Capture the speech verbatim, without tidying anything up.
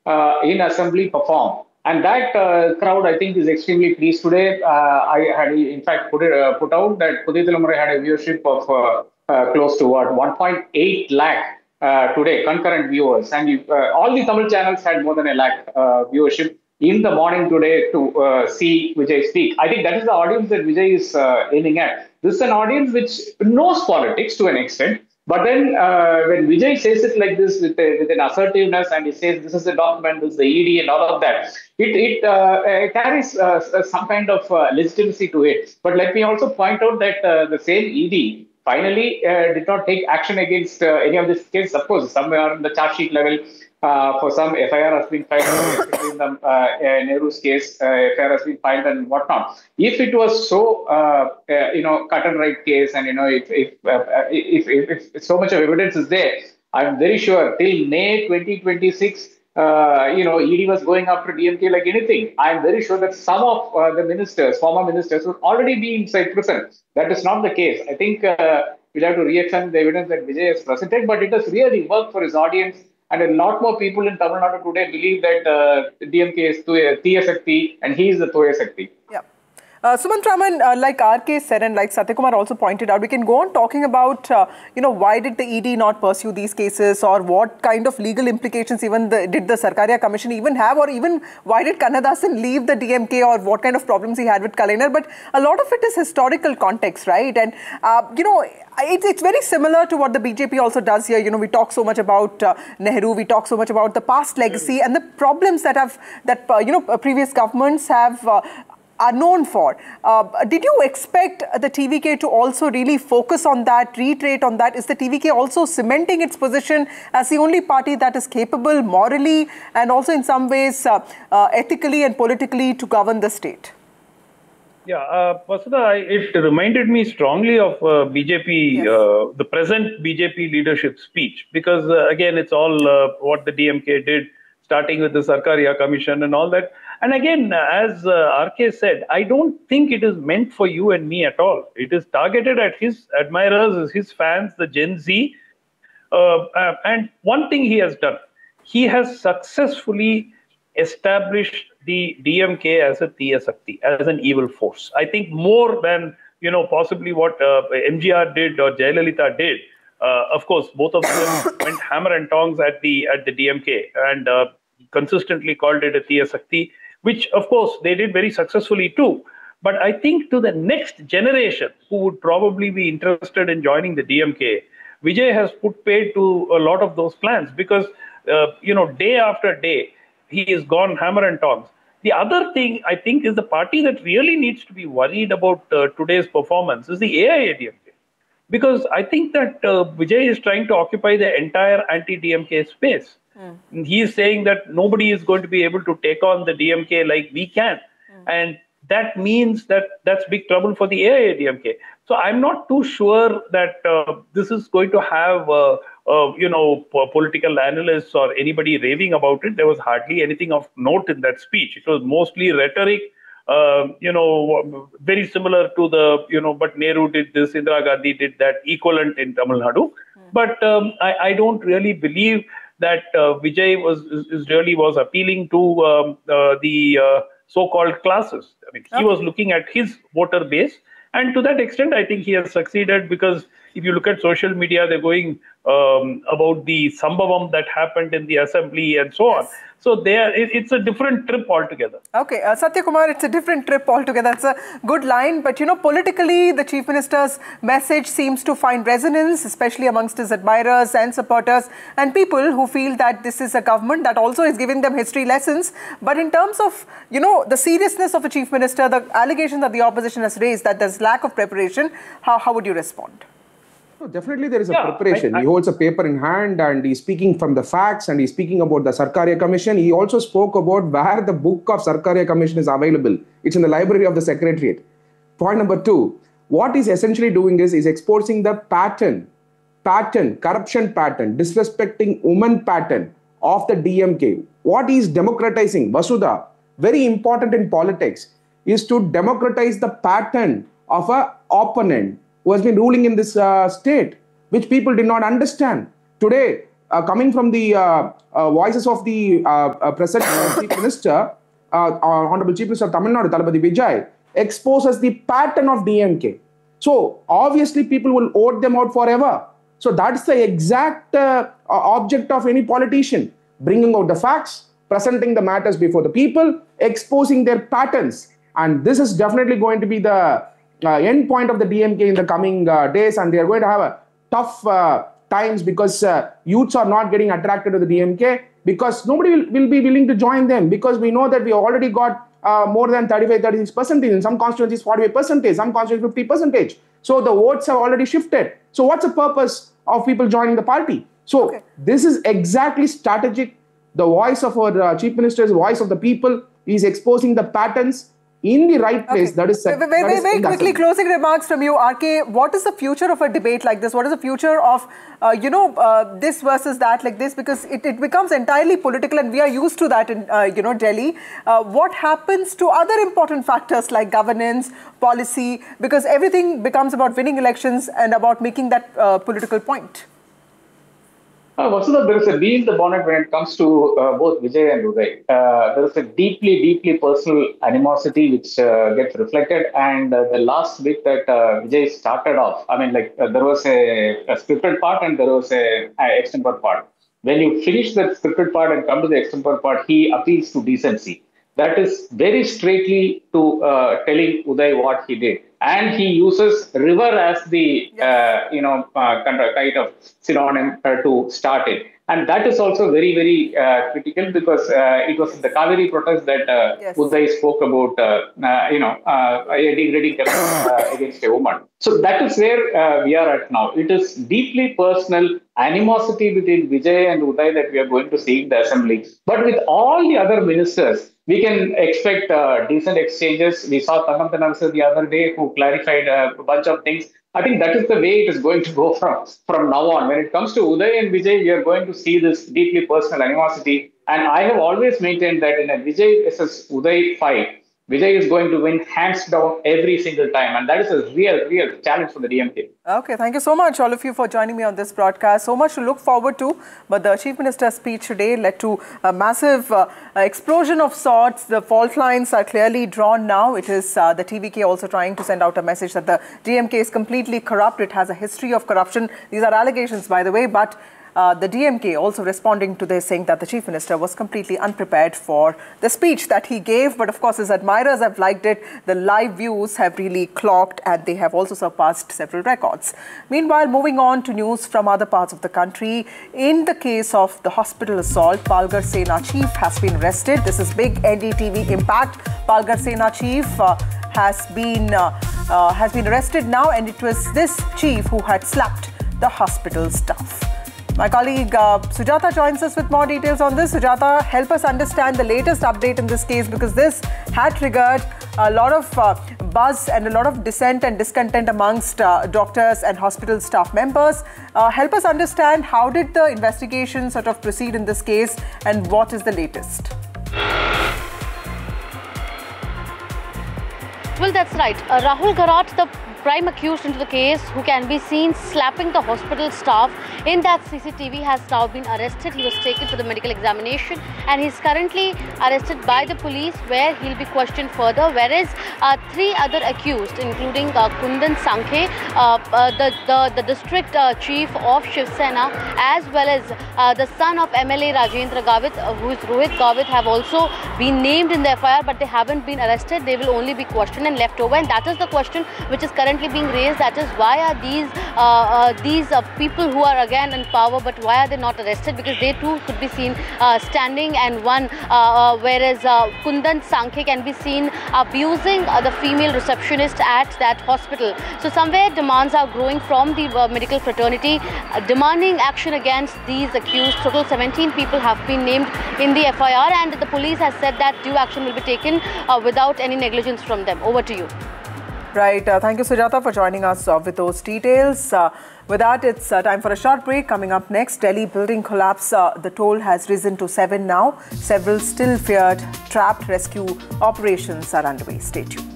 uh, in assembly perform. And that uh, crowd, I think, is extremely pleased today. Uh, I had, in fact, put it uh, put out that Pudhi Thalamarai had a viewership of uh, uh, close to what one point eight lakh uh, today, concurrent viewers, and you, uh, all the Tamil channels had more than a lakh uh, viewership in the morning today to uh, see Vijay speak. I think that is the audience that Vijay is uh, aiming at. This is an audience which knows politics to an extent. But then uh, when Vijay says it like this with, a, with an assertiveness and he says this is the document, this is the E D and all of that, it, it uh, uh, carries uh, some kind of uh, legitimacy to it. But let me also point out that uh, the same E D finally uh, did not take action against uh, any of these cases. Of course, somewhere on the charge sheet level, uh, for some F I R has been filed, especially in the uh, uh, Nehru's case, uh, F I R has been filed and whatnot. If it was so, uh, uh, you know, cut and right case, and you know, if if, uh, if if if so much of evidence is there, I'm very sure till May twenty twenty-six. Uh, you know, E D was going after D M K like anything. I'm very sure that some of uh, the ministers, former ministers, would already be inside prison. That is not the case. I think uh, we'll have to re-examine the evidence that Vijay has presented, but it has really worked for his audience. And a lot more people in Tamil Nadu today believe that uh, D M K is Thiya Sakti and he is the Thoya Sakti. Yeah. Uh, Sumant Raman, uh, like R K said and like Satyakumar also pointed out, we can go on talking about, uh, you know, why did the E D not pursue these cases, or what kind of legal implications even the, did the Sarkaria Commission even have, or even why did Kannadasan leave the D M K, or what kind of problems he had with Kalaignar. But a lot of it is historical context, right? And, uh, you know, It's, it's very similar to what the B J P also does here. You know, we talk so much about uh, Nehru, we talk so much about the past legacy and the problems that have, that, uh, you know, previous governments have uh, are known for. Uh, did you expect the T V K to also really focus on that, reiterate on that? Is the T V K also cementing its position as the only party that is capable morally and also in some ways uh, uh, ethically and politically to govern the state? Yeah, uh, Vasudha, it reminded me strongly of uh, B J P, yes. uh, the present B J P leadership speech, because uh, again, it's all uh, what the D M K did, starting with the Sarkaria Commission and all that. And again, as uh, R K said, I don't think it is meant for you and me at all. It is targeted at his admirers, his fans, the Gen Z. Uh, uh, and one thing he has done, he has successfully established the D M K as a Thiya Sakti, as an evil force. I think more than, you know, possibly what uh, M G R did or Jayalalitha did. Uh, of course, both of them went hammer and tongs at the at the D M K and uh, consistently called it a Thiya Sakti, which of course they did very successfully too. But I think to the next generation who would probably be interested in joining the D M K, Vijay has put paid to a lot of those plans, because, uh, you know, day after day, he is gone hammer and tongs. The other thing I think is the party that really needs to be worried about uh, today's performance is the A I A D M K. Because I think that uh, Vijay is trying to occupy the entire anti-D M K space. Mm. He is saying that nobody is going to be able to take on the D M K like we can. Mm. And that means that that's big trouble for the A I A D M K. So I'm not too sure that uh, this is going to have, uh, uh, you know, political analysts or anybody raving about it. There was hardly anything of note in that speech. It was mostly rhetoric, uh, you know, very similar to the, you know, but Nehru did this, Indira Gandhi did that, equivalent in Tamil Nadu. Mm. But um, I, I don't really believe that uh, Vijay was is really was appealing to um, uh, the uh, so-called classes. I mean, he okay. was looking at his voter base. And to that extent, I think he has succeeded, because if you look at social media, they're going um, about the Sambhavam that happened in the assembly and so on. So there, it's a different trip altogether. Okay, uh, Satyakumar, it's a different trip altogether. That's a good line. But, you know, politically, the Chief Minister's message seems to find resonance, especially amongst his admirers and supporters and people who feel that this is a government that also is giving them history lessons. But in terms of, you know, the seriousness of the Chief Minister, the allegations that the opposition has raised that there's lack of preparation, how, how would you respond? No, definitely there is a yeah, preparation. I, I, he holds a paper in hand and he's speaking from the facts, and he's speaking about the Sarkaria Commission. He also spoke about where the book of Sarkaria Commission is available. It's in the library of the Secretariat. Point number two, what he's essentially doing is, is exposing the pattern, pattern, corruption pattern, disrespecting women pattern of the D M K. What he's democratizing, Vasudha, very important in politics, is to democratize the pattern of an opponent who has been ruling in this uh, state, which people did not understand. Today, uh, coming from the uh, uh, voices of the uh, uh, present uh, Chief Minister, uh, uh, Honorable Chief Minister of Tamil Nadu, Thalapathy Vijay, exposes the pattern of D M K. So obviously people will vote them out forever. So that's the exact uh, object of any politician, bringing out the facts, presenting the matters before the people, exposing their patterns. And this is definitely going to be the uh, end point of the D M K in the coming uh, days, and they are going to have a tough uh, times because uh, youths are not getting attracted to the D M K because nobody will, will be willing to join them, because we know that we already got uh, more than thirty-five, thirty-six percent, in some constituencies forty-five percent, some constituencies fifty percent. So the votes have already shifted. So what's the purpose of people joining the party? So okay. This is exactly strategic. The voice of our uh, Chief Minister's voice of the people is exposing the patterns in the right place. Okay. That is very, very, very, very quickly, closing remarks from you, R K. What is the future of a debate like this? What is the future of, uh, you know, uh, this versus that like this? Because it, it becomes entirely political, and we are used to that in, uh, you know, Delhi. Uh, what happens to other important factors like governance, policy? Because everything becomes about winning elections and about making that uh, political point. Uh, Vasudha, there is a bee in the bonnet when it comes to uh, both Vijay and Uday. Uh, there is a deeply, deeply personal animosity which uh, gets reflected. And uh, the last bit that uh, Vijay started off, I mean, like uh, there was a, a scripted part and there was a, a extempore part. When you finish that scripted part and come to the extempore part, he appeals to decency. That is very straightly to uh, telling Uday what he did. And he uses river as the, uh, you know, uh, kind of synonym uh, to start it. And that is also very, very uh, critical, because uh, it was the Kaveri protest that uh, yes. Uday spoke about, uh, uh, you know, uh, a degrading uh, against a woman. So that is where uh, we are at now. It is deeply personal animosity between Vijay and Uday that we are going to see in the assembly. But with all the other ministers, we can expect uh, decent exchanges. We saw Tangam Thanavasar the other day, who clarified uh, a bunch of things. I think that is the way it is going to go from, from now on. When it comes to Uday and Vijay, we are going to see this deeply personal animosity. And I have always maintained that in a Vijay versus Uday fight, Vijay is going to win hands down every single time. And that is a real, real challenge for the D M K. Okay, thank you so much, all of you, for joining me on this broadcast. So much to look forward to. But the Chief Minister's speech today led to a massive uh, explosion of sorts. The fault lines are clearly drawn now. It is uh, the T V K also trying to send out a message that the D M K is completely corrupt. It has a history of corruption. These are allegations, by the way, but Uh, the D M K also responding to this, saying that the Chief Minister was completely unprepared for the speech that he gave. But of course, his admirers have liked it. The live views have really clocked, and they have also surpassed several records. Meanwhile, moving on to news from other parts of the country. In the case of the hospital assault, Palghar Sena chief has been arrested. This is big N D T V impact. Palghar Sena chief uh, has been uh, uh, has been arrested now, and it was this chief who had slapped the hospital staff. My colleague uh, Sujata joins us with more details on this. Sujata, help us understand the latest update in this case, because this had triggered a lot of uh, buzz and a lot of dissent and discontent amongst uh, doctors and hospital staff members. Uh, help us understand, how did the investigation sort of proceed in this case, and what is the latest? Well, that's right. Uh, Rahul Garat, the prime accused into the case, who can be seen slapping the hospital staff in that C C T V, has now been arrested. He was taken for the medical examination, and he's currently arrested by the police, where he'll be questioned further. Whereas uh, three other accused, including uh, Kundan Sankhe, uh, uh, the, the, the district uh, chief of Shiv Sena, as well as uh, the son of M L A Rajendra Gavit, uh, who is Rohit Gavit, have also been named in the F I R, but they haven't been arrested. They will only be questioned and left over, and that is the question which is currently being raised. That is, why are these uh, uh, these uh, people who are again in power, but why are they not arrested? Because they too could be seen uh, standing, and one uh, uh, whereas uh, Kundan Sankhe can be seen abusing uh, the female receptionist at that hospital. So somewhere demands are growing from the uh, medical fraternity, uh, demanding action against these accused. Total seventeen people have been named in the F I R, and the police has said that due action will be taken uh, without any negligence from them. Over to you. Right. Uh, thank you, Sujata, for joining us uh, with those details. Uh, with that, it's uh, time for a short break. Coming up next, Delhi building collapse. Uh, the toll has risen to seven now. Several still feared trapped rescue operations are underway. Stay tuned.